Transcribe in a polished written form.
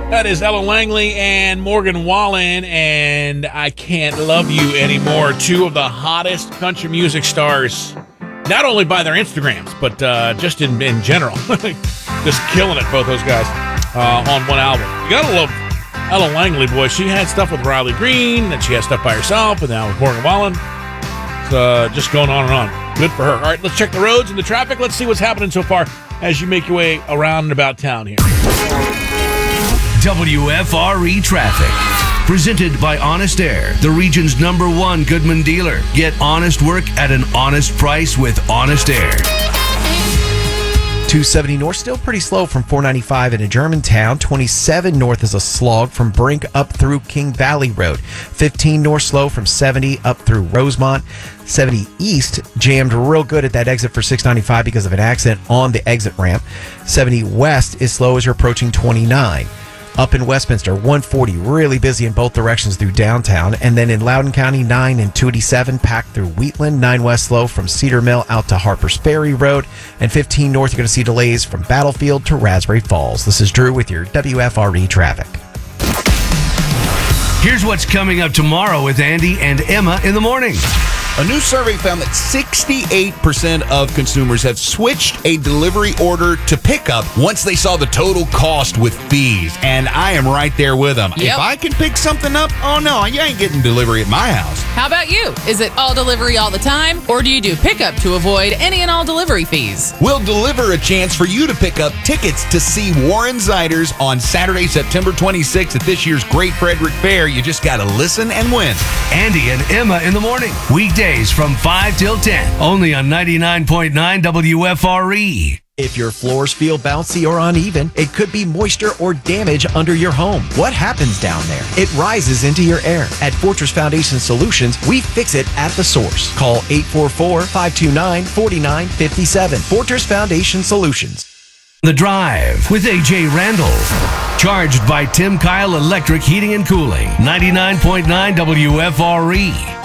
That is Ella Langley and Morgan Wallen, and I Can't Love You Anymore. Two of the hottest country music stars, not only by their Instagrams, but just in general. Just killing it, both those guys, on one album. You gotta love Ella Langley, boy. She had stuff with Riley Green, then she had stuff by herself, and now with Morgan Wallen. It's just going on and on. Good for her. All right, let's check the roads and the traffic. Let's see what's happening so far as you make your way around and about town here. WFRE Traffic. Presented by Honest Air, the region's #1 Goodman dealer. Get honest work at an honest price with Honest Air. 270 north, still pretty slow from 495 into Germantown. 27 north is a slog from Brink up through King Valley Road. 15 north slow from 70 up through Rosemont. 70 east jammed real good at that exit for 695 because of an accident on the exit ramp. 70 west is slow as you're approaching 29. Up in Westminster, 140, really busy in both directions through downtown. And then in Loudoun County, 9 and 287, packed through Wheatland. 9 west slow from Cedar Mill out to Harpers Ferry Road. And 15 north, you're going to see delays from Battlefield to Raspberry Falls. This is Drew with your WFRE traffic. Here's what's coming up tomorrow with Andy and Emma in the morning. A new survey found that 68% of consumers have switched a delivery order to pickup once they saw the total cost with fees. And I am right there with them. Yep. If I can pick something up, oh no, you ain't getting delivery at my house. How about you? Is it all delivery all the time? Or do you do pickup to avoid any and all delivery fees? We'll deliver a chance for you to pick up tickets to see Warren Ziders on Saturday, September 26th at this year's Great Frederick Fair. You just got to listen and win. Andy and Emma in the morning. Weekdays from 5 till 10. Only on 99.9 WFRE. If your floors feel bouncy or uneven, it could be moisture or damage under your home. What happens down there? It rises into your air. At Fortress Foundation Solutions, we fix it at the source. Call 844-529-4957. Fortress Foundation Solutions. The Drive with AJ Randall. Charged by Tim Kyle Electric Heating and Cooling. 99.9 WFRE.